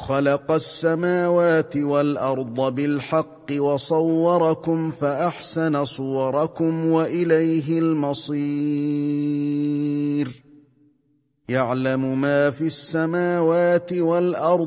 خلق السماوات والأرض بالحق وصوركم فأحسن صوركم وإليه المصير يعلم ما في السماوات والأرض